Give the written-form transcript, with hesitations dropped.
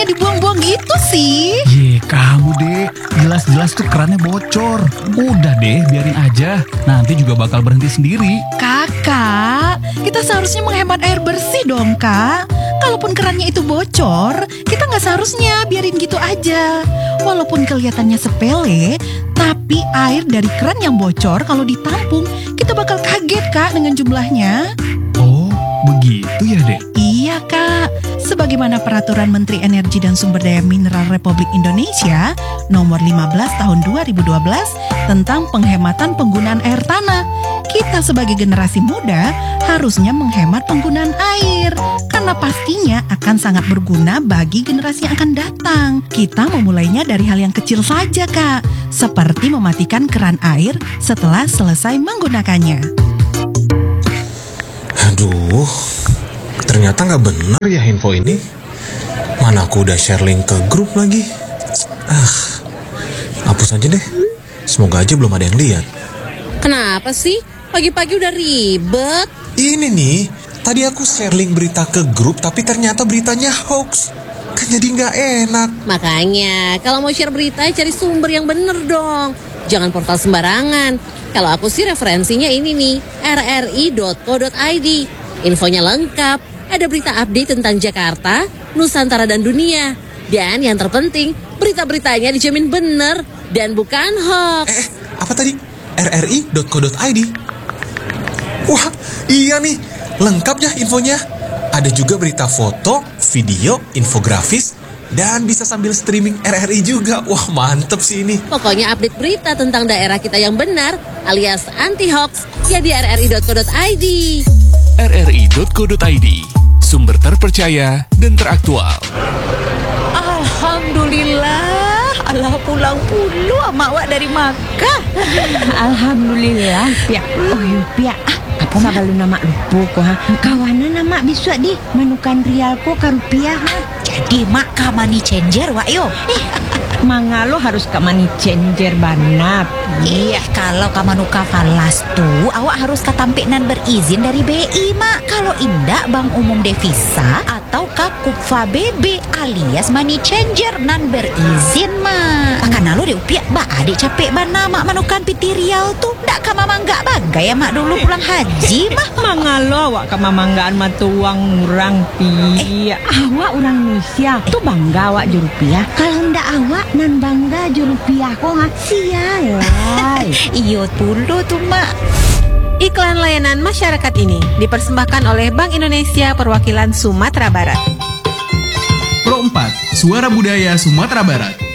kerannya dibuang-buang gitu sih? Kamu deh, jelas-jelas tuh kerannya bocor. Udah deh, biarin aja. Nanti juga bakal berhenti sendiri. Kakak, kita seharusnya menghemat air bersih dong, Kak. Kalaupun kerannya itu bocor, kita nggak seharusnya biarin gitu aja. Walaupun kelihatannya sepele, tapi air dari keran yang bocor kalau ditampung, kita bakal kaget, Kak, dengan jumlahnya. Oh, begitu ya, Dek? Iya, Kak. Sebagaimana Peraturan Menteri Energi dan Sumber Daya Mineral Republik Indonesia Nomor 15 Tahun 2012 tentang penghematan penggunaan air tanah. Kita sebagai generasi muda harusnya menghemat penggunaan air karena pastinya akan sangat berguna bagi generasi yang akan datang. Kita memulainya dari hal yang kecil saja, Kak, seperti mematikan keran air setelah selesai menggunakannya. Aduh, ternyata nggak benar ya info ini. Mana aku udah share link ke grup lagi. Hapus aja deh. Semoga aja belum ada yang lihat. Kenapa sih? Pagi-pagi udah ribet. Ini nih, tadi aku share link berita ke grup tapi ternyata beritanya hoax. Kan jadi nggak enak. Makanya, kalau mau share berita cari sumber yang bener dong. Jangan portal sembarangan. Kalau aku sih referensinya ini nih, rri.co.id. Infonya lengkap, ada berita update tentang Jakarta, Nusantara dan dunia. Dan yang terpenting, berita-beritanya dijamin bener dan bukan hoax. Apa tadi? rri.co.id. Wah, iya nih, lengkap ya infonya. Ada juga berita foto, video, infografis, dan bisa sambil streaming RRI juga. Wah, mantep sih ini. Pokoknya update berita tentang daerah kita yang benar alias anti-hoax ya di rri.co.id. rri.co.id, sumber terpercaya dan teraktual. Alhamdulillah, Allah pulang puluh sama awak dari Makkah. Alhamdulillah, Pia. Oh, ya, Pia. Apa mak balu nama lupa ko ha? Kawanan nama bisa di manukan rial ko ka rupiah ha. Jadi mak ka money changer wak yo. Mangalo harus ka money changer banap. Iya, kalau ka manuka falas tuh awak harus katampik nan berizin dari BI mak. Kalau indak Bank Umum Devisa atau ka Kupfa BB alias money changer nan berizin mak. Karena lo deh upiak ba adik capek bana mak manukan piti riau tuh. Ndak ka mama nggak bagai ya mak dulu pulang haji mah. Mangalo awak ka mamanggaan matuang urang Pia. Awak orang Indonesia tuh bangga awak ju rupiah. Kalau ndak awak nan bangga ju rupiah ko ha. Sialai. Iyo dulu tuh mak. Iklan layanan masyarakat ini dipersembahkan oleh Bank Indonesia Perwakilan Sumatera Barat. Pro 4, Suara Budaya Sumatera Barat.